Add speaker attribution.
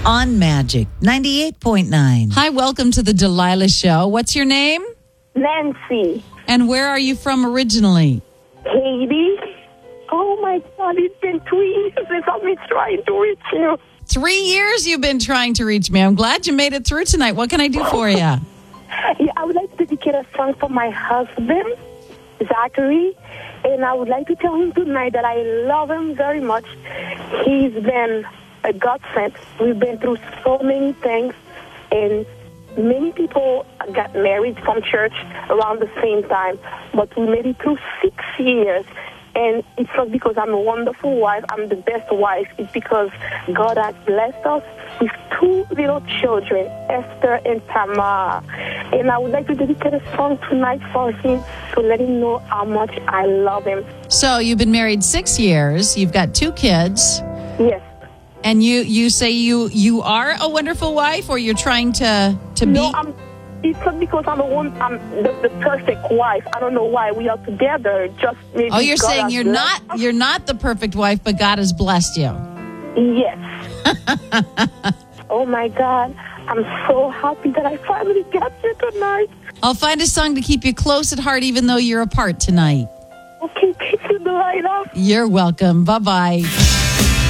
Speaker 1: on Magic 98.9.
Speaker 2: Hi, welcome to the Delilah Show. What's your name?
Speaker 3: Nancy.
Speaker 2: And where are you from originally?
Speaker 3: Haiti. Oh my God, it's been 2 years since I've been trying to reach you.
Speaker 2: 3 years you've been trying to reach me. I'm glad you made it through tonight. What can I do for you?
Speaker 3: Yeah, I would like to dedicate a song for my husband, Zachary, and I would like to tell him tonight that I love him very much. He's been a godsend. We've been through so many things, and many people got married from church around the same time, but we made it through 6 years. And it's not because I'm a wonderful wife, I'm the best wife. It's because God has blessed us with 2 little children, Esther and Tamar. And I would like to dedicate a song tonight for him to let him know how much I love him.
Speaker 2: So you've been married 6 years. You've got 2 kids.
Speaker 3: Yes.
Speaker 2: And you say you are a wonderful wife, or you're trying to be?
Speaker 3: No, it's not because I'm the perfect wife. I don't know why we are together. Just maybe.
Speaker 2: Oh, you're
Speaker 3: God
Speaker 2: saying
Speaker 3: has
Speaker 2: you're
Speaker 3: blessed us.
Speaker 2: you're not the perfect wife, but God has blessed you.
Speaker 3: Yes. Oh my God, I'm so happy that I finally got you tonight.
Speaker 2: I'll find a song to keep you close at heart, even though you're apart tonight.
Speaker 3: Okay, thank you, Delilah.
Speaker 2: You're welcome. Bye-bye.